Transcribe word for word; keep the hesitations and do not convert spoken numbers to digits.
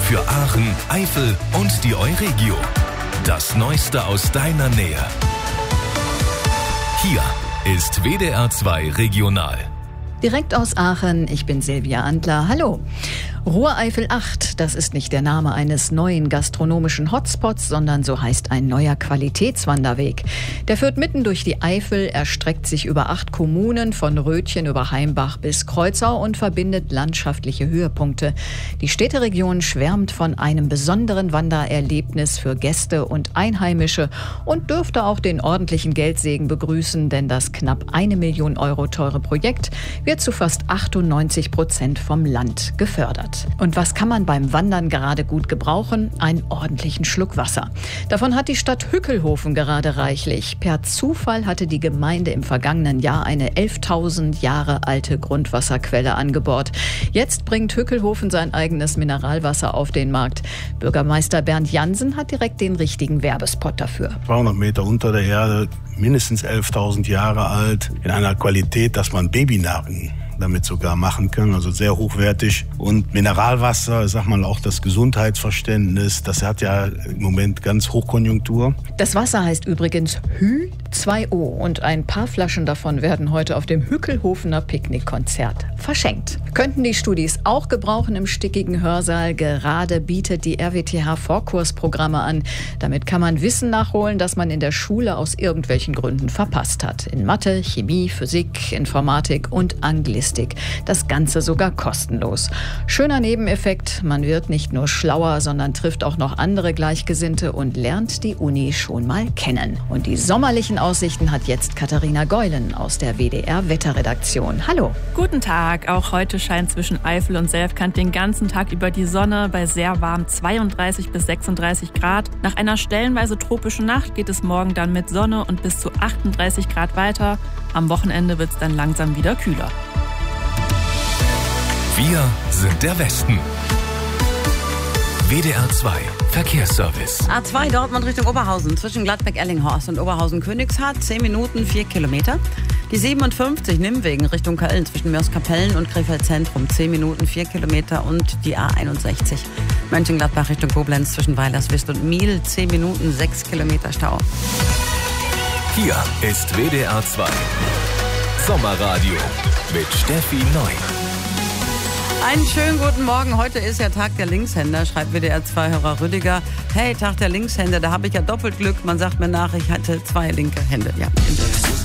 Für Aachen, Eifel und die Euregio. Das Neueste aus deiner Nähe. Hier ist W D R zwei Regional. Direkt aus Aachen, ich bin Silvia Antler. Hallo. Ruhreifel acht, das ist nicht der Name eines neuen gastronomischen Hotspots, sondern so heißt ein neuer Qualitätswanderweg. Der führt mitten durch die Eifel, erstreckt sich über acht Kommunen, von Rötchen über Heimbach bis Kreuzau und verbindet landschaftliche Höhepunkte. Die Städteregion schwärmt von einem besonderen Wandererlebnis für Gäste und Einheimische und dürfte auch den ordentlichen Geldsegen begrüßen, denn das knapp eine Million Euro teure Projekt wird zu fast achtundneunzig Prozent vom Land gefördert. Und was kann man beim Wandern gerade gut gebrauchen? Einen ordentlichen Schluck Wasser. Davon hat die Stadt Hückelhoven gerade reichlich. Per Zufall hatte die Gemeinde im vergangenen Jahr eine elftausend Jahre alte Grundwasserquelle angebohrt. Jetzt bringt Hückelhoven sein eigenes Mineralwasser auf den Markt. Bürgermeister Bernd Jansen hat direkt den richtigen Werbespot dafür. zweihundert Meter unter der Erde, mindestens elftausend Jahre alt, in einer Qualität, dass man Babynahrung damit sogar machen können, also sehr hochwertig. Und Mineralwasser, ich sag mal auch das Gesundheitsverständnis, das hat ja im Moment ganz Hochkonjunktur. Das Wasser heißt übrigens Hü zwei O und ein paar Flaschen davon werden heute auf dem Hückelhofener Picknickkonzert verschenkt. Könnten die Studis auch gebrauchen im stickigen Hörsaal. Gerade bietet die R W T H Vorkursprogramme an. Damit kann man Wissen nachholen, das man in der Schule aus irgendwelchen Gründen verpasst hat. In Mathe, Chemie, Physik, Informatik und Anglistik. Das Ganze sogar kostenlos. Schöner Nebeneffekt, man wird nicht nur schlauer, sondern trifft auch noch andere Gleichgesinnte und lernt die Uni schon mal kennen. Und die sommerlichen Aussichten hat jetzt Katharina Geulen aus der W D R Wetterredaktion. Hallo. Guten Tag. Auch heute scheint zwischen Eifel und Selfkant den ganzen Tag über die Sonne bei sehr warm zweiunddreißig bis sechsunddreißig Grad. Nach einer stellenweise tropischen Nacht geht es morgen dann mit Sonne und bis zu achtunddreißig Grad weiter. Am Wochenende wird es dann langsam wieder kühler. Wir sind der Westen. W D R zwei Verkehrsservice. A zwei Dortmund Richtung Oberhausen zwischen Gladbeck-Ellinghorst und Oberhausen-Königshardt, zehn Minuten, vier Kilometer. Die siebenundfünfzig Nimwegen Richtung Köln zwischen Mörs-Kapellen und Krefeld Zentrum, zehn Minuten, vier Kilometer. Und die A einundsechzig Mönchengladbach Richtung Koblenz zwischen Weilerswist und Miel, zehn Minuten, sechs Kilometer Stau. Hier ist W D R zwei Sommerradio mit Steffi Neu. Einen schönen guten Morgen. Heute ist ja Tag der Linkshänder, schreibt W D R zwei-Hörer Rüdiger. Hey, Tag der Linkshänder, da habe ich ja doppelt Glück. Man sagt mir nach, ich hatte zwei linke Hände. Ja.